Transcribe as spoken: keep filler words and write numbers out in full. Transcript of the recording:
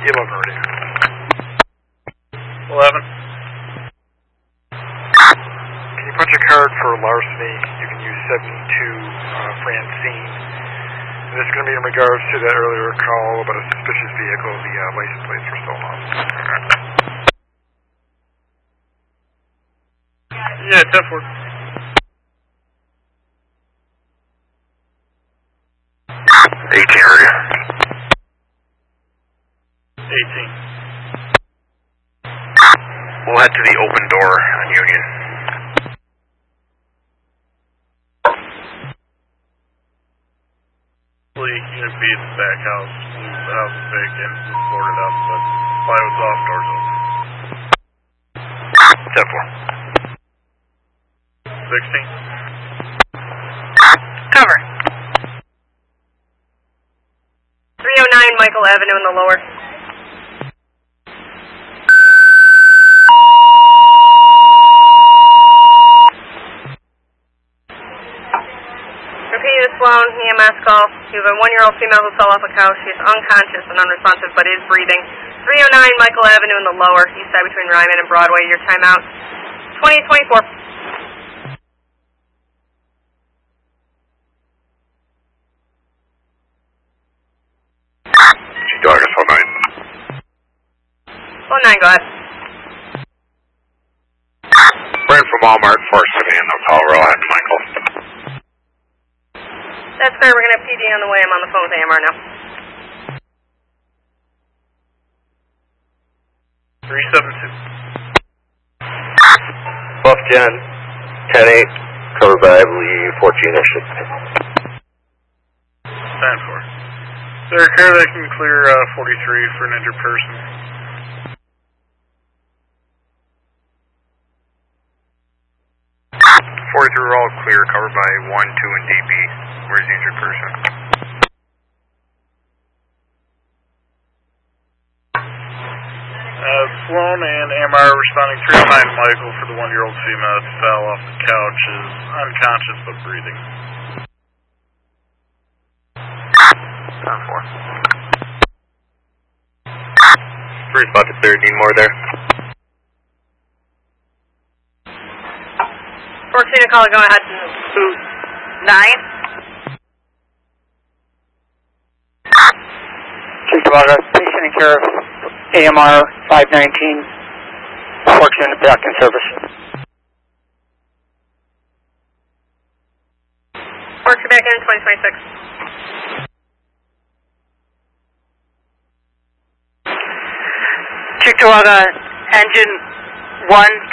eleven already. eleven. Can you punch a card for larceny? You can use seventy-two uh, Francine. And this is going to be in regards to that earlier call about a suspicious vehicle. The uh, license plates were stolen off. Yeah, ten four. eighteen already. eighteen. We'll head to the open door on Union. Unit B at the back house. The house is vacant, it's boarded up, but plywood's off, doors open. ten four. sixteen. Cover. three oh nine Michael Avenue in the lower. Repeated Sloan, E M S call. You have a one-year-old female who fell off a couch. She is unconscious and unresponsive, but is breathing. three oh nine Michael Avenue in the lower, east side between Ryman and Broadway. Your timeout, twenty twenty-four. Douglas, phone nine. Phone nine, go ahead. Brent from Walmart, four Savannah, Colorado, after Michael. That's fair. We're going to have P D on the way. I'm on the phone with A M R now. three seven two. Buff Gen, ten eight, covered by, I believe, fourteen inches. ten four. Is there a car that can clear uh, forty-three for an injured person? forty-three are all clear, covered by one, two, and D B. Where's the injured person? Uh, Sloan and A M R responding three oh nine Michael for the one-year-old female that fell off the couch, is unconscious but breathing. ten four. Three spot to clear, need more there. fourteen, call it, go ahead. two nine. Cheektowaga, patient in care of A M R five nineteen, fourteen minute back in service. Works back in twenty twenty-six. Cheektowaga, engine one